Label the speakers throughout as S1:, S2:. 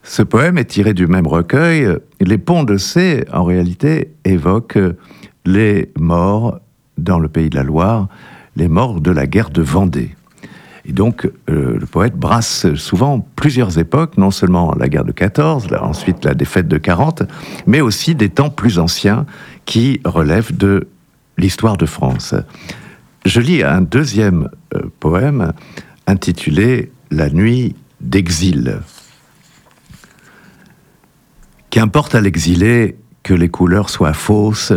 S1: Ce poème est tiré du même recueil. Les ponts de C, en réalité, évoquent les morts dans le pays de la Loire, les morts de la guerre de Vendée. Et donc, le poète brasse souvent plusieurs époques, non seulement la guerre de 14, ensuite la défaite de 40, mais aussi des temps plus anciens qui relèvent de l'histoire de France. Je lis un deuxième poème intitulé « La nuit d'exil ». Qu'importe à l'exilé que les couleurs soient fausses,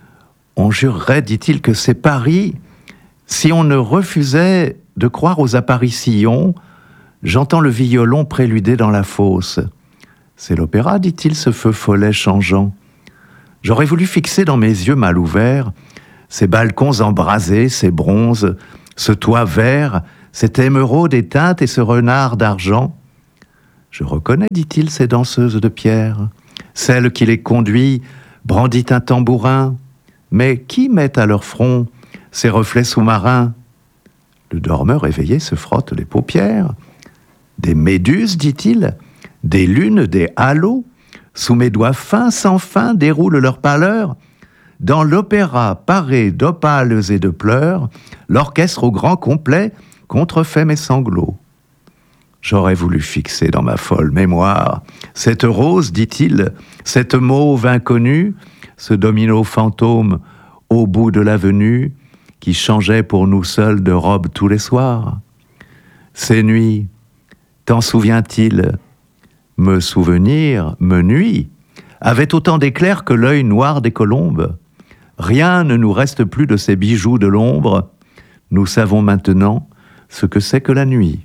S1: on jurerait, dit-il, que c'est Paris si on ne refusait de croire aux apparitions. J'entends le violon préluder dans la fosse. C'est l'opéra, dit-il, ce feu follet changeant. J'aurais voulu fixer dans mes yeux mal ouverts ces balcons embrasés, ces bronzes, ce toit vert, cette émeraude éteinte et ce renard d'argent. Je reconnais, dit-il, ces danseuses de pierre. Celle qui les conduit brandit un tambourin. Mais qui met à leur front ces reflets sous-marins? Le dormeur éveillé se frotte les paupières. Des méduses, dit-il, des lunes, des halos, sous mes doigts fins sans fin déroulent leur pâleur. Dans l'opéra paré d'opales et de pleurs, l'orchestre au grand complet contrefait mes sanglots. J'aurais voulu fixer dans ma folle mémoire cette rose, dit-il, cette mauve inconnue, ce domino fantôme au bout de l'avenue qui changeait pour nous seuls de robe tous les soirs. Ces nuits, t'en souviens-t-il? Me souvenir me nuit, avait autant d'éclairs que l'œil noir des colombes. Rien ne nous reste plus de ces bijoux de l'ombre. Nous savons maintenant ce que c'est que la nuit.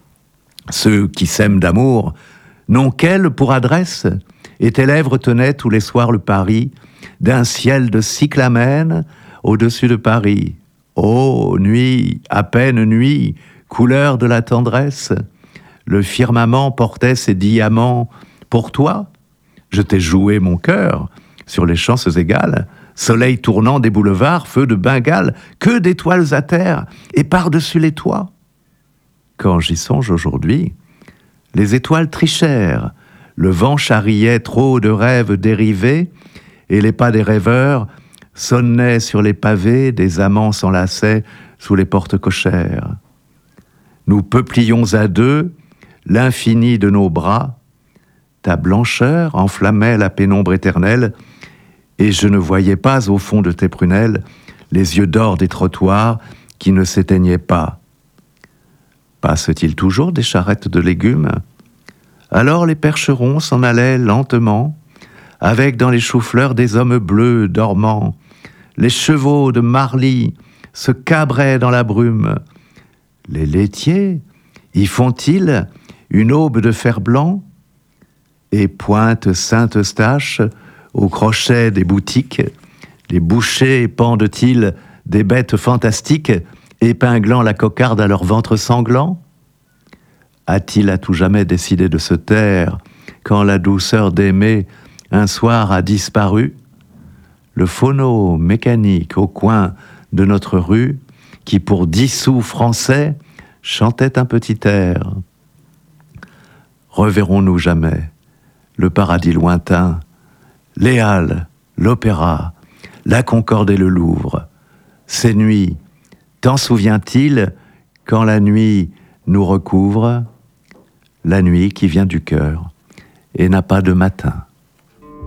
S1: Ceux qui s'aiment d'amour n'ont qu'elle pour adresse, et tes lèvres tenaient tous les soirs le pari d'un ciel de cyclamène au-dessus de Paris. Ô nuit, à peine nuit, couleur de la tendresse, le firmament portait ses diamants pour toi. Je t'ai joué mon cœur sur les chances égales, soleil tournant des boulevards, feu de Bengale, que d'étoiles à terre et par-dessus les toits. Quand j'y songe aujourd'hui, les étoiles trichèrent, le vent charriait trop de rêves dérivés, et les pas des rêveurs sonnaient sur les pavés, des amants s'enlaçaient sous les portes cochères. Nous peuplions à deux l'infini de nos bras, ta blancheur enflammait la pénombre éternelle, et je ne voyais pas au fond de tes prunelles les yeux d'or des trottoirs qui ne s'éteignaient pas. Passe-t-il toujours des charrettes de légumes? Alors les percherons s'en allaient lentement, avec dans les choux-fleurs des hommes bleus dormants. Les chevaux de Marly se cabraient dans la brume. Les laitiers y font-ils une aube de fer-blanc? Et pointe Saint-Eustache au crochet des boutiques, les bouchers pendent-ils des bêtes fantastiques, épinglant la cocarde à leur ventre sanglant? A-t-il à tout jamais décidé de se taire quand la douceur d'aimer un soir a disparu? Le phono mécanique au coin de notre rue, qui pour 10 sous français chantait un petit air. Reverrons-nous jamais le paradis lointain, les halles, l'opéra, la Concorde et le Louvre? Ces nuits, t'en souvient-il quand la nuit nous recouvre, la nuit qui vient du cœur et n'a pas de matin?